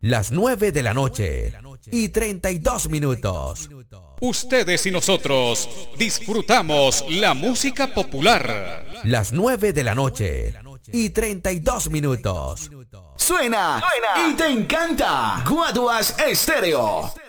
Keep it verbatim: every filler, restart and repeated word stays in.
Las nueve de la noche y treinta y dos minutos. Ustedes y nosotros disfrutamos la música popular. Las nueve de la noche y treinta y dos minutos. Suena, Suena y te encanta. Guaduas Estéreo.